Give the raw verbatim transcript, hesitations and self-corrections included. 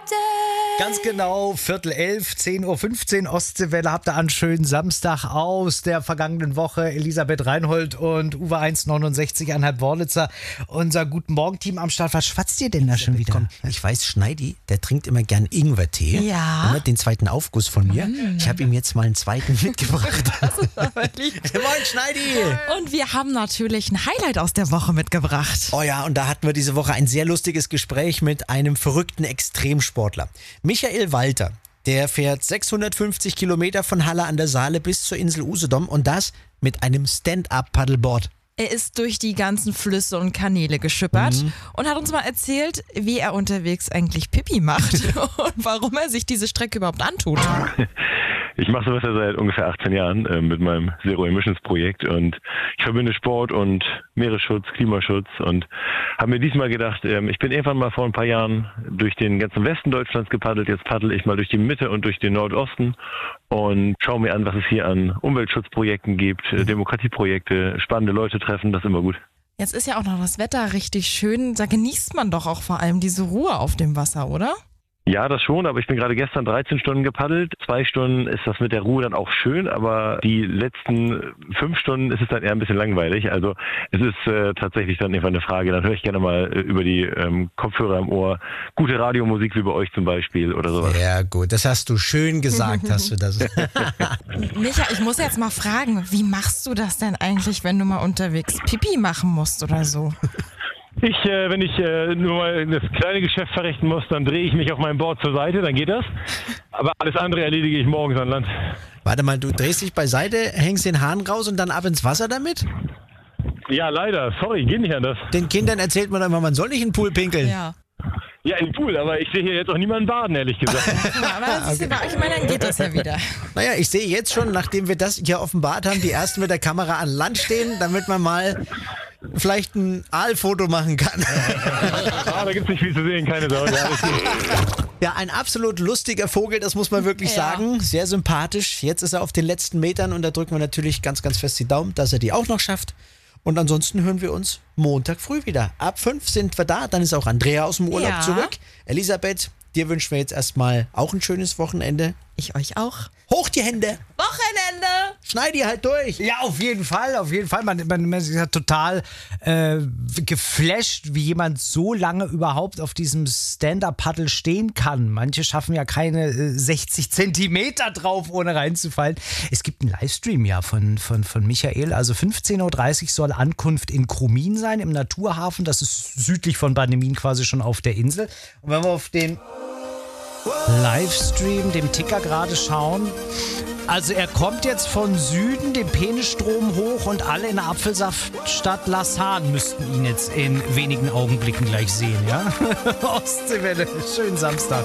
Ganz genau, Viertel elf, zehn Uhr fünfzehn, Ostseewelle. Habt ihr einen schönen Samstag aus der vergangenen Woche. Elisabeth Reinhold und Uwe eins neunundsechzig, Anhalt Worlitzer, unser Guten Morgen-Team am Start. Was schwatzt ihr denn da schon wieder? Komm, ich weiß, Schneidi, der trinkt immer gern Ingwertee. Ja. Immer den zweiten Aufguss von mir. Mm. Ich habe ihm jetzt mal einen zweiten mitgebracht. Das ist aber lieb. Moin, Schneidi! Und wir haben natürlich ein Highlight aus der Woche mitgebracht. Oh ja, und da hatten wir diese Woche ein sehr lustiges Gespräch mit einem verrückten Extremsportler. Michael Walter, der fährt sechshundertfünfzig Kilometer von Halle an der Saale bis zur Insel Usedom und das mit einem Stand-Up-Paddleboard. Er ist durch die ganzen Flüsse und Kanäle geschippert Mhm. und hat uns mal erzählt, wie er unterwegs eigentlich Pipi macht und warum er sich diese Strecke überhaupt antut. Ich mache sowas ja seit ungefähr achtzehn Jahren äh, mit meinem Zero Emissions Projekt und ich verbinde Sport und Meeresschutz, Klimaschutz und habe mir diesmal gedacht, ähm, ich bin irgendwann mal vor ein paar Jahren durch den ganzen Westen Deutschlands gepaddelt, jetzt paddel ich mal durch die Mitte und durch den Nordosten und schaue mir an, was es hier an Umweltschutzprojekten gibt, äh, Demokratieprojekte, spannende Leute treffen, das ist immer gut. Jetzt ist ja auch noch das Wetter richtig schön, da genießt man doch auch vor allem diese Ruhe auf dem Wasser, oder? Ja, das schon, aber ich bin gerade gestern dreizehn Stunden gepaddelt. Zwei Stunden ist das mit der Ruhe dann auch schön, aber die letzten fünf Stunden ist es dann eher ein bisschen langweilig. Also es ist äh, tatsächlich dann einfach eine Frage, dann höre ich gerne mal äh, über die ähm, Kopfhörer im Ohr gute Radiomusik wie bei euch zum Beispiel oder sowas. Ja gut, das hast du schön gesagt, hast du das. Micha, ich muss jetzt mal fragen, wie machst du das denn eigentlich, wenn du mal unterwegs Pipi machen musst oder so? Ich, äh, wenn ich äh, nur mal das kleine Geschäft verrichten muss, dann drehe ich mich auf meinem Board zur Seite, dann geht das. Aber alles andere erledige ich morgens an Land. Warte mal, du drehst dich beiseite, hängst den Hahn raus und dann ab ins Wasser damit? Ja, leider. Sorry, geht nicht anders. Den Kindern erzählt man immer, man soll nicht in den Pool pinkeln. Ja. Ja, in den Pool, aber ich sehe hier jetzt auch niemanden baden, ehrlich gesagt. Ja, aber das ist ja bei euch immer, dann geht das ja wieder. Naja, ich sehe jetzt schon, nachdem wir das hier offenbart haben, die ersten mit der Kamera an Land stehen, damit man mal vielleicht ein Aalfoto machen kann. Ah, da gibt es nicht viel zu sehen, keine Sorge. Alles gut. Ja, ein absolut lustiger Vogel, das muss man wirklich Ja. sagen. Sehr sympathisch. Jetzt ist er auf den letzten Metern und da drücken wir natürlich ganz, ganz fest die Daumen, dass er die auch noch schafft. Und ansonsten hören wir uns Montag früh wieder. Ab fünf sind wir da, dann ist auch Andrea aus dem Urlaub Ja. zurück. Elisabeth, dir wünschen wir jetzt erstmal auch ein schönes Wochenende. Ich euch auch. Hoch die Hände, Wochenende! schneid die halt durch. Ja, auf jeden Fall, auf jeden Fall. Man, man, man ist ja total äh, geflasht, wie jemand so lange überhaupt auf diesem Stand-Up-Paddle stehen kann. Manche schaffen ja keine äh, sechzig Zentimeter drauf, ohne reinzufallen. Es gibt einen Livestream ja von, von, von Michael. Also fünfzehn Uhr dreißig soll Ankunft in Krumin sein, im Naturhafen. Das ist südlich von Barnemin quasi schon auf der Insel. Und wenn wir auf den Livestream, dem Ticker gerade schauen. Also er kommt jetzt von Süden, den Penisstrom hoch und alle in der Apfelsaftstadt Lassan müssten ihn jetzt in wenigen Augenblicken gleich sehen, ja? Ostseewelle, schönen Samstag.